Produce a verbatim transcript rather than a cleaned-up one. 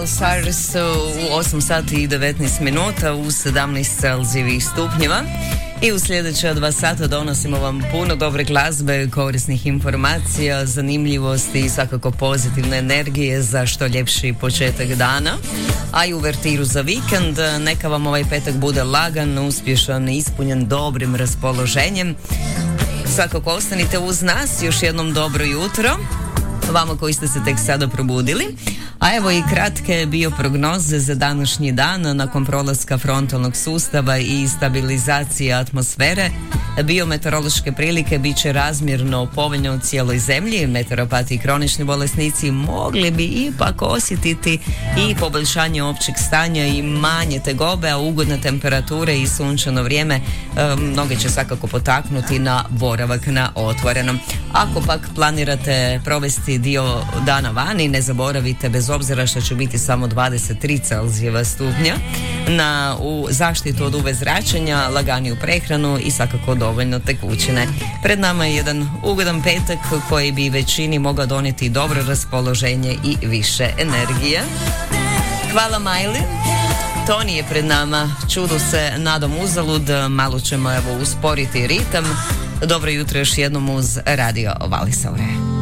Miles Cyrus u osam sati i devetnaest minuta u sedamnaest celzijevih stupnjeva. I u sljedeća dva sata donosimo vam puno dobre glazbe, korisnih informacija, zanimljivosti i svakako pozitivne energije za što ljepši početak dana. A i uvertiru za vikend. Neka vam ovaj petak bude lagan, uspješan i ispunjen dobrim raspoloženjem. Svakako ostanite uz nas, još jednom dobro jutro vama koji ste se tek sada probudili. A evo i kratke bioprognoze za današnji dan nakon prolaska frontalnog sustava i stabilizacije atmosfere. Biometeorološke prilike bit će razmjerno povoljne u cijeloj zemlji. Meteoropati i kronični bolesnici mogli bi ipak osjetiti i poboljšanje općeg stanja i manje tegobe, a ugodne temperature i sunčano vrijeme e, mnoge će svakako potaknuti na boravak na otvorenom. Ako pak planirate provesti dio dana vani, ne zaboravite, bez obzira što će biti samo dvadeset tri celzijeva stupnja, na u zaštitu od U V zračenja, laganiju prehranu i svakako dovoljno tekućine. Pred nama je jedan ugodan petak koji bi većini mogao donijeti dobro raspoloženje i više energije. Hvala Majli. Toni je pred nama, čudu se nadom uzalud, malo ćemo evo usporiti ritam. Dobro jutro još jednom uz Radio Vali Saure.